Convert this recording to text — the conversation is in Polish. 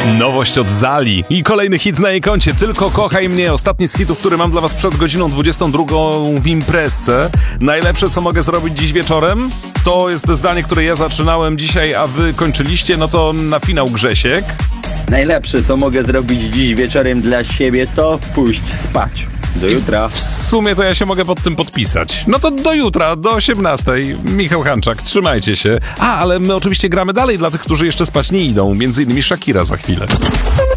Nowość od Zali i kolejny hit na jej koncie. Tylko kochaj mnie. Ostatni z hitów, który mam dla was przed godziną 22 w imprezce. Najlepsze, co mogę zrobić dziś wieczorem, to jest zdanie, które ja zaczynałem dzisiaj, a wy kończyliście. No to na finał Grzesiek. Najlepsze, co mogę zrobić dziś wieczorem dla siebie, to pójść spać. Do jutra. W sumie to ja się mogę pod tym podpisać. No to do jutra, do 18:00. Michał Hanczak, trzymajcie się. Ale my oczywiście gramy dalej dla tych, którzy jeszcze spać nie idą. Między innymi Shakira za chwilę.